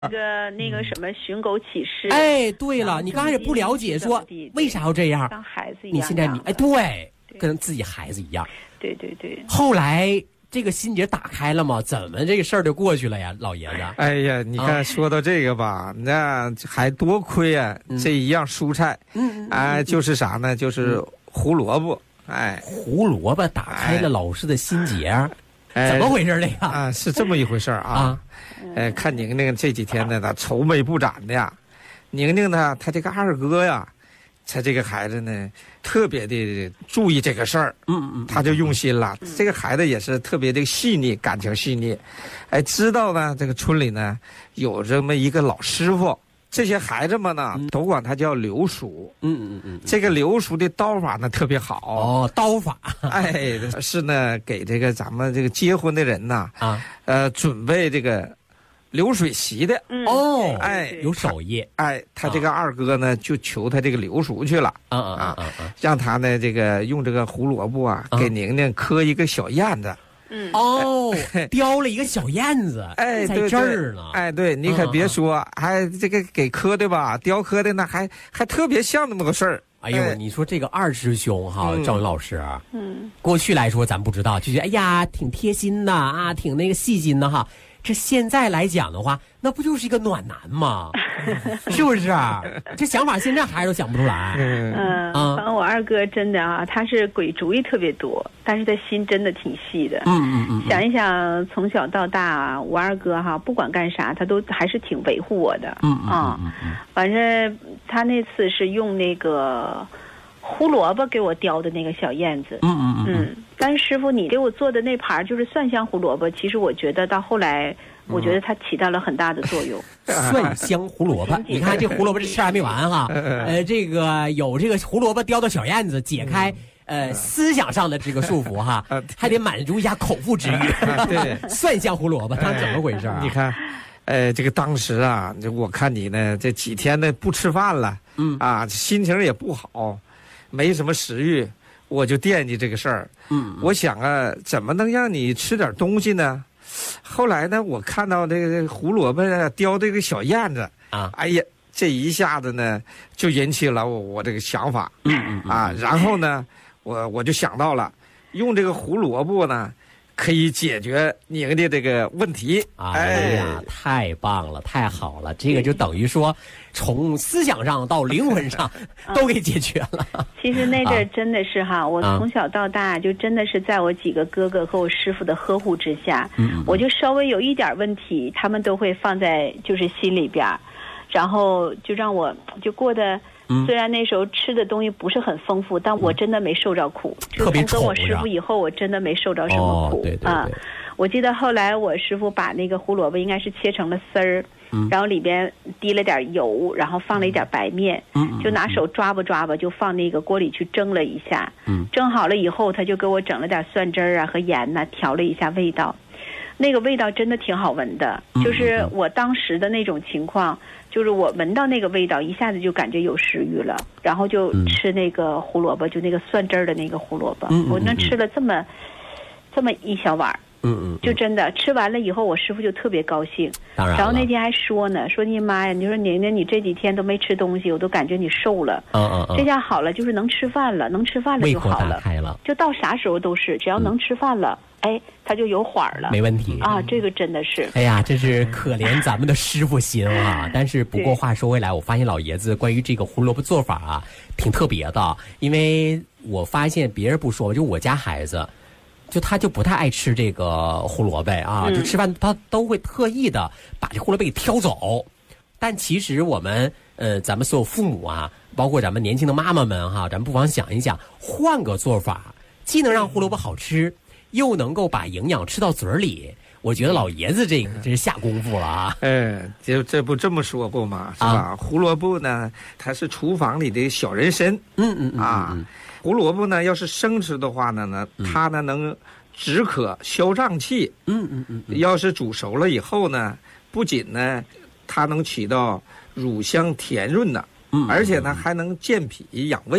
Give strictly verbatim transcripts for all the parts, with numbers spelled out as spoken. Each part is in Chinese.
那个那个什么寻狗启事。 哎，对了，你刚开始不了解，说为啥要这样？ 当孩子一样。 你现在你哎，对，跟自己孩子一样。 对对对。 后来这个心结打开了吗？怎么这个事儿就过去了呀，老爷子？ 哎呀，你看说到这个吧，那还多亏啊，这一样蔬菜，嗯，哎，就是啥呢？就是胡萝卜，哎， 胡萝卜打开了老师的心结。怎么回事这个啊？是这么一回事啊！啊，呃，看宁宁这几天呢，他愁眉不展的呀。宁宁呢，他这个二哥呀，他这个孩子呢，特别的注意这个事儿，嗯嗯，他就用心了。这个孩子也是特别的细腻，感情细腻，哎，知道呢，这个村里呢有这么一个老师傅。这些孩子们呢，都管他叫刘叔。嗯嗯嗯，这个刘叔的刀法呢特别好。 哦，刀法。 哎，是呢，给这个咱们这个结婚的人呐，啊，呃，准备这个流水席的。 哦， 哎， 有手艺。 哎，他这个二哥呢，就求他这个刘叔去了。啊啊啊啊！让他呢，这个用这个胡萝卜啊，给宁宁刻一个小燕子。 嗯哦，雕了一个小燕子， 哎， 在这儿呢。 哎，对，你可别说，还这个给刻的吧，雕刻的呢，还还特别像那么个事儿。 哎呦，你说这个二师兄哈，赵云老师，嗯，过去来说咱不知道，就觉得哎呀，挺贴心的啊，挺那个细心的哈。这现在来讲的话，那不就是一个暖男吗？是不是？这想法现在孩子都想不出来。 嗯嗯，反正我二哥真的啊，他是鬼主意特别多，但是他心真的挺细的。嗯嗯嗯。想一想，从小到大，我二哥哈，不管干啥，他都还是挺维护我的。嗯嗯嗯嗯。反正他那次是用那个胡萝卜给我雕的那个小燕子。嗯嗯嗯。嗯，但是师傅，你给我做的那盘就是蒜香胡萝卜，其实我觉得到后来。我觉得它起到了很大的作用。 蒜香胡萝卜，你看这胡萝卜这吃还没完哈，呃，这个有这个胡萝卜雕的小燕子，解开呃思想上的这个束缚哈，还得满足一下口腹之欲。对，蒜香胡萝卜它怎么回事啊？ 你看，呃，这个当时啊，我看你呢这几天呢不吃饭了，嗯啊，心情也不好，没什么食欲，我就惦记这个事儿。嗯，我想啊，怎么能让你吃点东西呢？后来呢，我看到这个胡萝卜雕这个小燕子啊，哎呀，这一下子呢就引起了我我这个想法，嗯嗯啊，然后呢，我我就想到了，用这个胡萝卜呢，可以解决您的这个问题。 哎呀，太棒了，太好了，这个就等于说，从思想上到灵魂上都给解决了。 其实那阵儿真的是哈，我从小到大就真的是在我几个哥哥和我师傅的呵护之下，我就稍微有一点问题，他们都会放在就是心里边，然后就让我就过得。虽然那时候吃的东西不是很丰富，但我真的没受着苦。 特别从跟我师傅以后，我真的没受着什么苦。 哦、对对对啊！我记得后来我师傅把那个胡萝卜应该是切成了丝儿，嗯、然后里边滴了点油，然后放了一点白面，嗯、就拿手抓吧抓吧，就放那个锅里去蒸了一下。嗯、蒸好了以后，他就给我整了点蒜汁儿啊和盐呐、啊，调了一下味道。那个味道真的挺好闻的，就是我当时的那种情况，就是我闻到那个味道，一下子就感觉有食欲了，然后就吃那个胡萝卜，就那个蒜汁儿的那个胡萝卜，我那吃了这么这么一小碗，嗯嗯，就真的吃完了以后，我师傅就特别高兴， 当然， 然后那天还说呢，说你妈呀，你说宁宁你这几天都没吃东西，我都感觉你瘦了，嗯嗯嗯，这下好了，就是能吃饭了，能吃饭了就好了， 胃口打开了， 就到啥时候都是，只要能吃饭了。哎，他就有缓了， 没问题啊！这个真的是， 哎呀，这是可怜咱们的师傅心啊！但是不过话说回来，我发现老爷子关于这个胡萝卜做法啊，挺特别的。因为我发现别人不说，就我家孩子，就他就不太爱吃这个胡萝卜啊，嗯、就吃饭他都会特意的把这胡萝卜给挑走。但其实我们呃，咱们所有父母啊，包括咱们年轻的妈妈们哈、啊，咱们不妨想一想，换个做法，既能让胡萝卜好吃。又能够把营养吃到嘴里，我觉得老爷子这个真是下功夫了啊！ 哎，这这不这么说过吗？是吧？啊、胡萝卜呢，它是厨房里的小人参。嗯嗯嗯啊，胡萝卜呢，要是生吃的话呢，呢它呢能止渴消胀气。嗯嗯嗯。要是煮熟了以后呢，不仅呢，它能起到乳香甜润的，嗯，而且呢还能健脾养胃。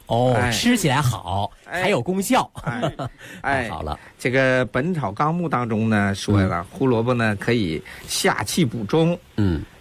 哦， 哎吃起来好， 哎还有功效。 哎， 太好了。 这个《本草纲目》当中呢说了，胡萝卜呢可以下气补中， 嗯，